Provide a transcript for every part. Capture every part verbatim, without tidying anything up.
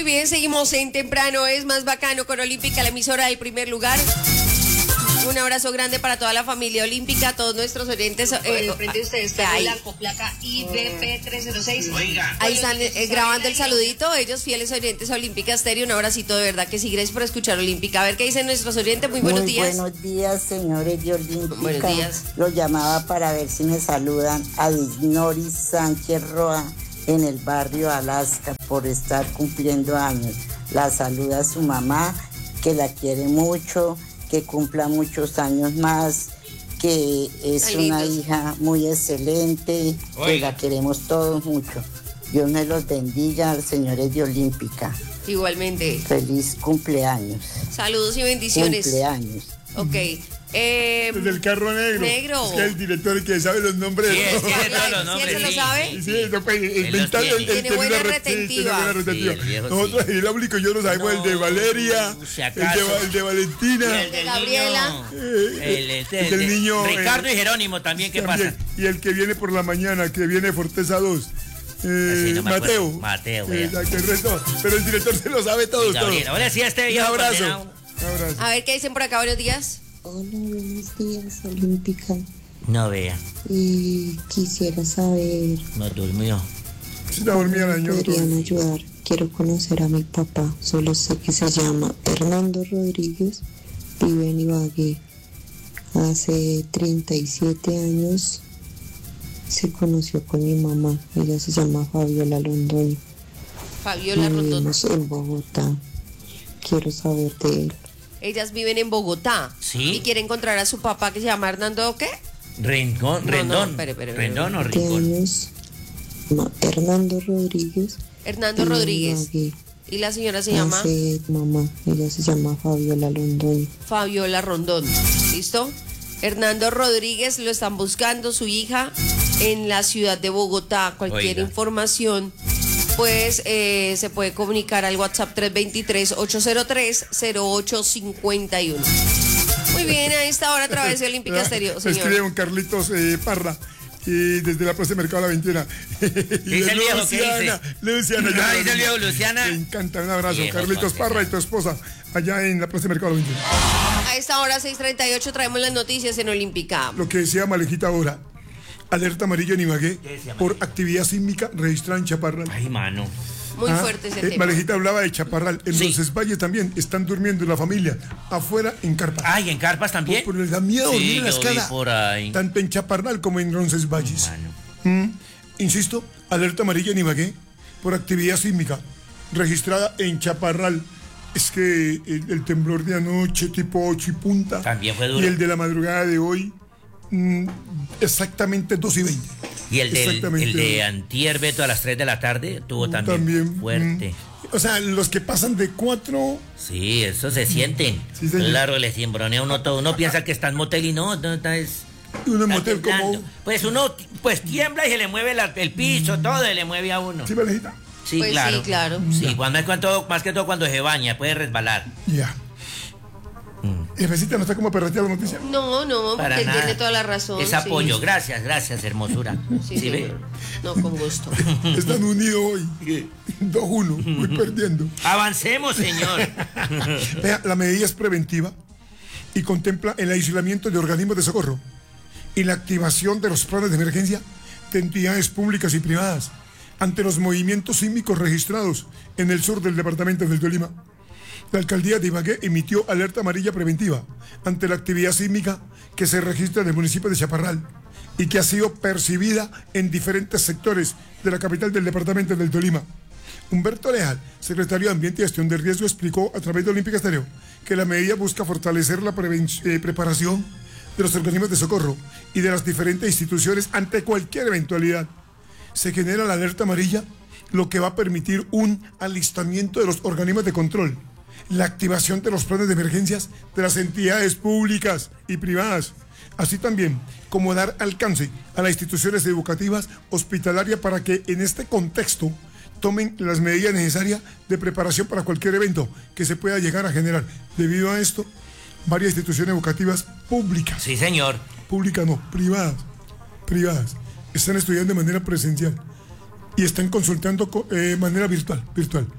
Muy bien, seguimos en Temprano es más bacano con Olímpica, la emisora del primer lugar. Un abrazo grande para toda la familia olímpica, todos nuestros oyentes. Eh, frente a ustedes está Blanco, placa I B P trescientos cero seis. Oiga. Ahí están eh, grabando el saludito, ellos fieles oyentes a Olímpica Estéreo. Un abracito de verdad que sí, gracias por escuchar Olímpica. A ver qué dicen nuestros oyentes. Muy buenos Muy días. buenos días, señores de Olímpica. Buenos días. Los llamaba para ver si me saludan a Disnoris Sánchez Roa en el barrio Alaska por estar cumpliendo años. La saluda su mamá, que la quiere mucho, que cumpla muchos años más, que es Ay, una lindos. hija muy excelente, Oiga. que la queremos todos mucho. Dios me los bendiga, señores de Olímpica. Igualmente. Feliz cumpleaños. Saludos y bendiciones. Cumpleaños. Ok. Eh, Desde el carro negro. Negro. Es que el director es que sabe los nombres. Sí, ¿no? es, tiene todos los ¿Sí, nombres. él se lo sí, sabe? sí, Sí, sí. no, pues, el Él los mental, tiene. el- el Tiene tiene buena una re- sí, retentiva. tiene buena retentiva. Sí, el viejo Nosotros, sí. el Áulico y yo no sabemos el de Valeria, si el de, acaso. Va- el de Valentina. Y el del Gabriela. niño, Eh, el, el- el del el- niño, Ricardo eh, y Jerónimo también, ¿qué también. pasa? Y el que viene por la mañana, que viene Forteza dos. Eh, Así no me Mateo. acuerdo. Mateo, Eh, vea. el resto, pero el director se lo sabe todo. Y Gabriela. todo. Ahora sí, a este Un viejo abrazo. condenado. Un abrazo. A ver qué dicen por acá. Buenos días. Hola, buenos días, Olímpica. No vea, Eh, quisiera saber no durmió. Si está dormida la cómo señora. podrían ayudar. Quiero conocer a mi papá. Solo sé que se llama Hernando Rodríguez. Vive en Ibagué. Hace treinta y siete años se conoció con mi mamá. Ella se llama Fabiola Londoño. Fabiola Rondón. Vivimos en Bogotá. Quiero saber de él. Ellas viven en Bogotá. Sí. Y quiere encontrar a su papá que se llama Hernando, ¿qué? Rincón, No, no, Rendón. espere, espere, espere. Rendón o De Rincón. años. No, Hernando Rodríguez. Hernando vive en Rodríguez. Ibagué. Y la señora se llama Hace mamá, ella se llama Fabiola Londoño. Fabiola Rondón. ¿Listo? Hernando Rodríguez lo están buscando, su hija, en la ciudad de Bogotá. Cualquier Oiga. información, pues eh, se puede comunicar al WhatsApp tres dos tres, ocho cero tres, cero ocho cinco uno. Muy bien, a esta hora a través de Olímpica Estéreo, Me escribe señor. un Carlitos eh, Parra. Y desde la Plaza de Mercado de la veintiuna. ¿Qué dice el viejo? ¿Qué Luciana, dice? Luciana. Ah, ya- dice el viejo Luciana. Me encanta, un abrazo. Viejo Carlitos condenado. Parra y tu esposa, allá en la Plaza de Mercado de la veintiuna. A esta hora, seis treinta y ocho, traemos las noticias en Olímpica. Lo que decía Malejita ahora. Alerta amarilla en Ibagué ¿Qué decía por actividad sísmica registrada en Chaparral. Ay, mano. Muy Ah, fuerte ese eh, tema. Malejita hablaba de Chaparral. En Sí. Roncesvalles también están durmiendo la familia afuera en carpa. Ay, ¿en Carpas también? Por, por les da miedo Sí, dormir en la yo vi escala. por ahí. Tanto en Chaparral como en Roncesvalles. Mano. Mm, Insisto, alerta amarilla en Ibagué por actividad sísmica registrada en Chaparral. Es que el, el temblor de anoche tipo ocho y punta También fue duro. y el de la madrugada de hoy mm, exactamente dos y veinte. Y el, del, Exactamente. el de Antier Beto a las tres de la tarde tuvo también, También, fuerte. mm, o sea, los que pasan de cuatro. Sí, eso se siente. Sí, señor. Claro, le cimbronea uno todo. Uno piensa que está en motel y no, no está es. Uno en está motel como. temblando. Pues uno pues tiembla y se le mueve la- el piso, todo, y le mueve a uno. ¿Sí, Malejita? Sí, Pues claro. sí, claro. Sí, cuando es cuando, más que todo cuando se baña, puede resbalar. Ya. Jefecita, ¿no está como perretear la noticia? No, no, Para porque él nada. tiene toda la razón. Es sí. apoyo. Gracias, gracias, hermosura. Sí, ¿Sí ve? señor. No, con gusto. Están unidos hoy. dos uno. Voy perdiendo. Avancemos, señor. Vea, la medida es preventiva y contempla el aislamiento de organismos de socorro y la activación de los planes de emergencia de entidades públicas y privadas ante los movimientos sísmicos registrados en el sur del departamento del Tolima. La alcaldía de Ibagué emitió alerta amarilla preventiva ante la actividad sísmica que se registra en el municipio de Chaparral y que ha sido percibida en diferentes sectores de la capital del departamento del Tolima. Humberto Leal, secretario de Ambiente y Gestión de Riesgo, explicó a través de Olímpica Estéreo que la medida busca fortalecer la preven- eh, preparación de los organismos de socorro y de las diferentes instituciones ante cualquier eventualidad. Se genera la alerta amarilla, lo que va a permitir un alistamiento de los organismos de control, la activación de los planes de emergencias de las entidades públicas y privadas, así también como dar alcance a las instituciones educativas, hospitalarias, para que en este contexto tomen las medidas necesarias de preparación para cualquier evento que se pueda llegar a generar. Debido a esto, varias instituciones educativas públicas, Sí, señor. públicas no, privadas, privadas, están estudiando de manera presencial y están consultando de eh, manera virtual, virtual.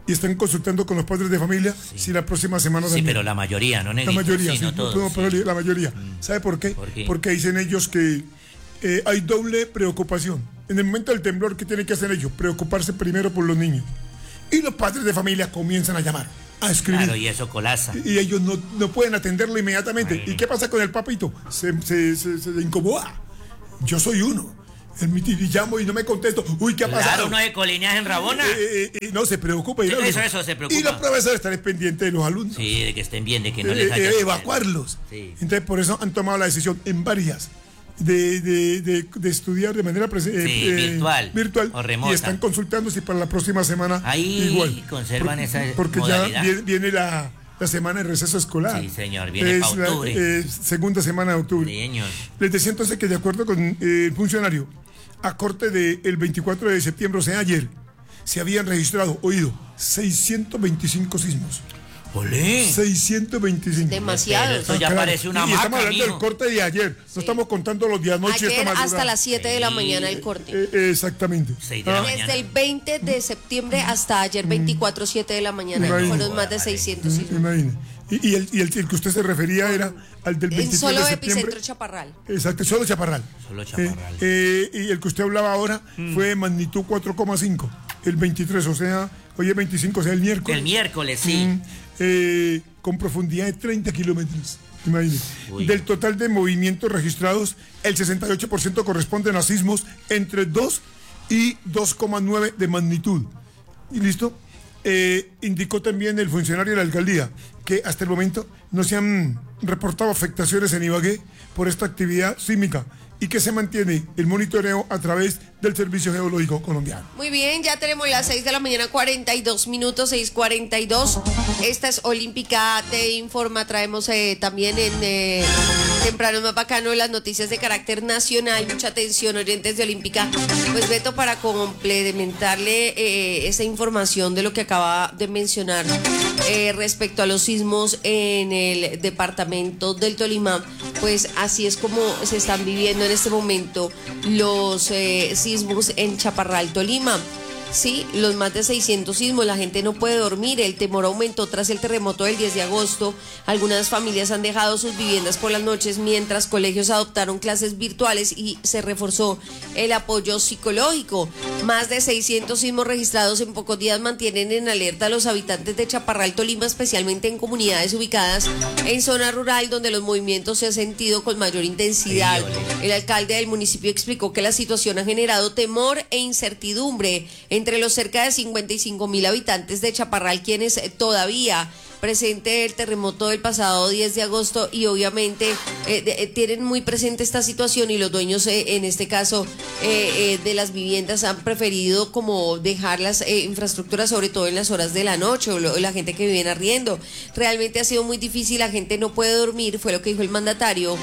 y están consultando con los padres de familia sí. si la próxima semana sí, también. pero la mayoría, ¿no, Negrito? La mayoría, sí, sí, no todos, no, pero sí. la mayoría. Mm. ¿Sabe por qué? ¿Por qué? Porque dicen ellos que eh, hay doble preocupación. En el momento del temblor, ¿qué tienen que hacer ellos? Preocuparse primero por los niños. Y los padres de familia comienzan a llamar, a escribir. Claro, y eso colapsa. Y ellos no, no pueden atenderlo inmediatamente. Ay. ¿Y qué pasa con el papito? Se, se, se, se incomoda. Yo soy uno. El mi y llamo y no me contesto. Uy, ¿qué ha pasado? Claro, uno de Colineas en Rabona. Eh, eh, eh, no, se preocupa. Y sí, no, eso, eso, se preocupa. Y los profesores están pendientes de los alumnos. Sí, de que estén bien, de que no eh, les haya... Eh, evacuarlos. Sí. Entonces, por eso han tomado la decisión en varias de, de, de, de estudiar de manera sí, eh, virtual, virtual o remota. Y están consultando si para la próxima semana ahí igual. conservan Por, esa Porque modalidad. ya viene, viene la... la semana de receso escolar. Sí, señor, viene para octubre. La eh, segunda semana de octubre. Sí, señor. Les decía entonces que de acuerdo con eh, el funcionario, a corte del veinticuatro de septiembre, o sea, ayer, se habían registrado, oído, seiscientos veinticinco sismos. ¡Olé! seiscientos veinticinco. Demasiado. Esto ya claro. parece una y marca, estamos hablando mijo. del corte de ayer. No sí. estamos contando los días noche. Ayer esta hasta las siete sí. de la mañana el corte. Eh, eh, exactamente. seis de la ah. mañana. Desde el veinte de septiembre hasta ayer veinticuatro, siete de la mañana. Imagínate. Fueron más de seiscientos. Sí. Imagínate. Y, y, el, y el, el que usted se refería era al del veintitrés solo de septiembre. epicentro Chaparral. Exacto, solo Chaparral. Solo Chaparral. Eh, eh, y el que usted hablaba ahora mm. fue magnitud cuatro coma cinco. El veintitrés, o sea, hoy es veinticinco, o sea, el miércoles. El miércoles, sí. Mm, eh, con profundidad de treinta kilómetros. Imagínate. Uy. Del total de movimientos registrados, el sesenta y ocho por ciento corresponden a sismos entre dos y dos coma nueve de magnitud. ¿Y listo? Eh, indicó también el funcionario de la alcaldía que hasta el momento no se han reportado afectaciones en Ibagué por esta actividad sísmica y que se mantiene el monitoreo a través del Servicio Geológico Colombiano. Muy bien, ya tenemos las seis de la mañana, cuarenta y dos minutos, seis cuarenta y dos. Esta es Olímpica Te Informa. Traemos eh, también en eh, Temprano Más Bacano las noticias de carácter nacional. Mucha atención, oyentes de Olímpica. Pues Beto, para complementarle eh, esa información de lo que acaba de mencionar eh, respecto a los sismos en el departamento del Tolima, pues así es como se están viviendo en este momento los eh, sismos en Chaparral, Tolima. Sí, los más de seiscientos sismos, la gente no puede dormir, el temor aumentó tras el terremoto del diez de agosto. Algunas familias han dejado sus viviendas por las noches, mientras colegios adoptaron clases virtuales y se reforzó el apoyo psicológico. Más de seiscientos sismos registrados en pocos días mantienen en alerta a los habitantes de Chaparral, Tolima, especialmente en comunidades ubicadas en zona rural donde los movimientos se han sentido con mayor intensidad. El alcalde del municipio explicó que la situación ha generado temor e incertidumbre en entre los cerca de cincuenta y cinco mil habitantes de Chaparral, quienes todavía presente el terremoto del pasado diez de agosto y obviamente eh, de, eh, tienen muy presente esta situación, y los dueños eh, en este caso eh, eh, de las viviendas han preferido como dejar las eh, infraestructuras, sobre todo en las horas de la noche, o lo, la gente que vive en arriendo. Realmente ha sido muy difícil, la gente no puede dormir, fue lo que dijo el mandatario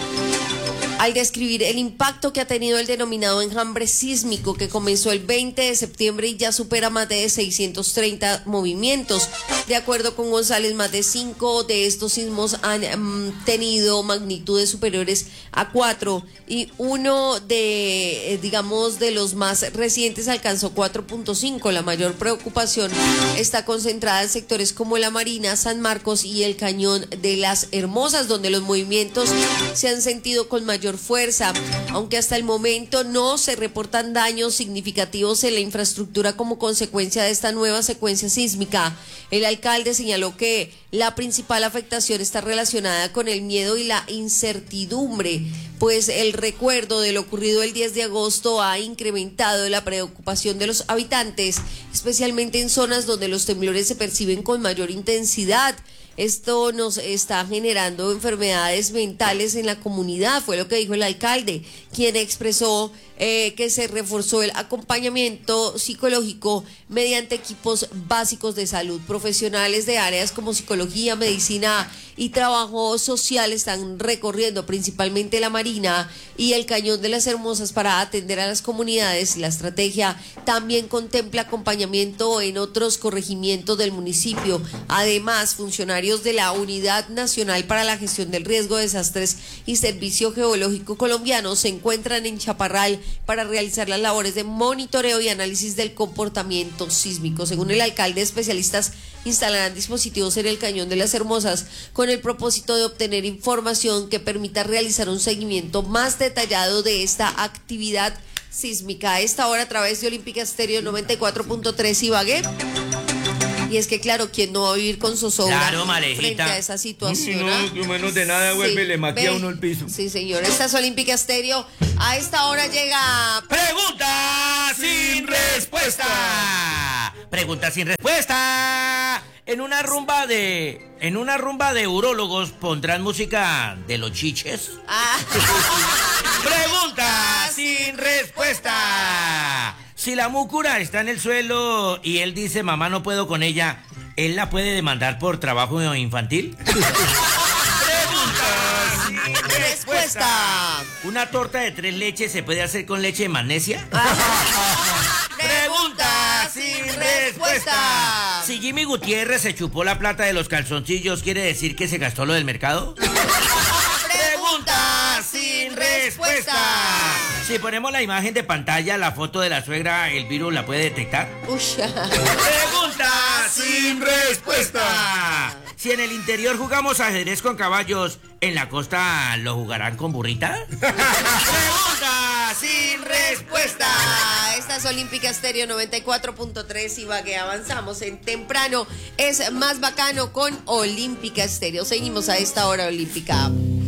al describir el impacto que ha tenido el denominado enjambre sísmico, que comenzó el veinte de septiembre y ya supera más de seiscientos treinta movimientos. De acuerdo con González, más de cinco de estos sismos han um, tenido magnitudes superiores a cuatro, y uno de, eh, digamos, de los más recientes alcanzó cuatro punto cinco. La mayor preocupación está concentrada en sectores como La Marina, San Marcos y el Cañón de las Hermosas, donde los movimientos se han sentido con mayor fuerza, aunque hasta el momento no se reportan daños significativos en la infraestructura como consecuencia de esta nueva secuencia sísmica. El alcalde señaló que la principal afectación está relacionada con el miedo y la incertidumbre, pues el recuerdo de lo ocurrido el diez de agosto ha incrementado la preocupación de los habitantes, especialmente en zonas donde los temblores se perciben con mayor intensidad. Esto nos está generando enfermedades mentales en la comunidad, fue lo que dijo el alcalde, quien expresó eh, que se reforzó el acompañamiento psicológico mediante equipos básicos de salud. Profesionales de áreas como psicología, medicina y trabajo social están recorriendo principalmente La Marina Marina y el Cañón de las Hermosas para atender a las comunidades. La estrategia también contempla acompañamiento en otros corregimientos del municipio. Además, funcionarios de la Unidad Nacional para la Gestión del Riesgo de Desastres y Servicio Geológico Colombiano se encuentran en Chaparral para realizar las labores de monitoreo y análisis del comportamiento sísmico. Según el alcalde, especialistas instalarán dispositivos en el Cañón de las Hermosas con el propósito de obtener información que permita realizar un seguimiento más detallado de esta actividad sísmica. A esta hora, a través de Olímpica Estéreo noventa y cuatro punto tres Ibagué. Y es que, claro, ¿quién no va a vivir con zozobra claro, Malejita. frente a esa situación? No, que menos de nada vuelve y le maquilla uno el piso. Sí, señor. Esta es Olímpica Estéreo. A esta hora llega... ¡Pregunta sin respuesta! ¡Pregunta sin respuesta! En una rumba de... En una rumba de urólogos pondrán música de los chiches. Ah. ¡Pregunta sin respuesta! Si la múcura está en el suelo y él dice, mamá, no puedo con ella, ¿él la puede demandar por trabajo infantil? Pregunta sin respuesta. ¿Una torta de tres leches se puede hacer con leche de magnesia? Pregunta sin respuesta. Si Jimmy Gutiérrez se chupó la plata de los calzoncillos, ¿quiere decir que se gastó lo del mercado? Pregunta sin respuesta. Si ponemos la imagen de pantalla, la foto de la suegra, ¿el virus la puede detectar? Pregunta sin respuesta. Si en el interior jugamos ajedrez con caballos, ¿en la costa lo jugarán con burrita? Pregunta sin respuesta. Esta es Olímpica Estéreo noventa y cuatro punto tres Ibagué. Avanzamos en temprano. Es más bacano con Olímpica Estéreo. Seguimos a esta hora Olímpica.